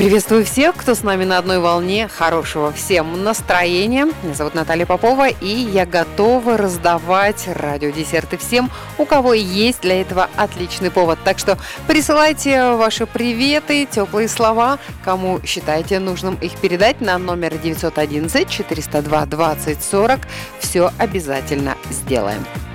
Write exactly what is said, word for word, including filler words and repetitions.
Приветствую всех, кто с нами на одной волне. Хорошего всем настроения. Меня зовут Наталья Попова, и я готова раздавать радиодесерты всем, у кого есть для этого отличный повод. Так что присылайте ваши приветы, теплые слова, кому считаете нужным их передать на номер девятьсот одиннадцать четыреста два двадцать сорок. Все обязательно сделаем.